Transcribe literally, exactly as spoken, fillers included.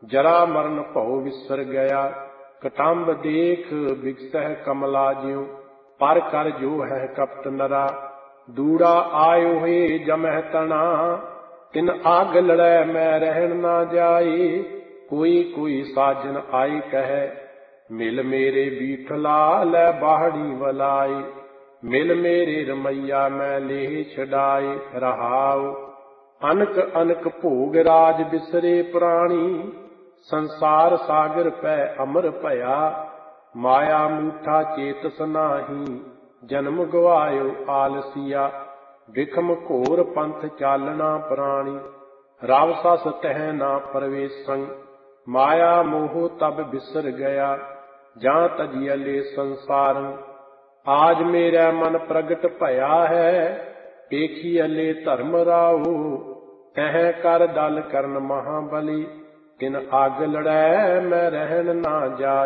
जरा मरण भौ विसर गया। कटम्ब देख बिगसह कमला ज्यों, पर कर जो है कपट नरा। दूड़ा आयो है जमह तना, तिन आग लड़ै मैं रहन ना जाए। कोई कोई साजन आई कहे, मिल मेरे बीठला लै बाहड़ी वलाए। मिल मेरे रमैया मैं लेह छड़ाए। रहाओ अनक अनक भोग राज बिसरे प्राणी, संसार सागर पै अमर भया। माया मूठा चेतस नाही, जन्म गवायो आलसिया। विखम घोर पंथ चालना प्राणी, रव सस तह ना प्रवेशं। माया मोह तब बिसर गया, जां तजियले संसारं। आज मेरा मन प्रगट भया है, पेखियले धर्म राओ। तह कर दल करन महाबली, तिन आग लड़ै मैं रहन ना जाए।